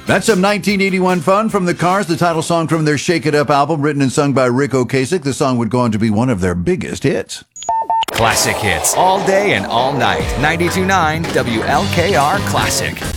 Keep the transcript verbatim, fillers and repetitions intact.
That's some nineteen eighty-one fun from the Cars, the title song from their Shake It Up album, written and sung by Rick Ocasek. The song would go on to be one of their biggest hits. Classic hits all day and all night. ninety-two point nine W L K R Classic.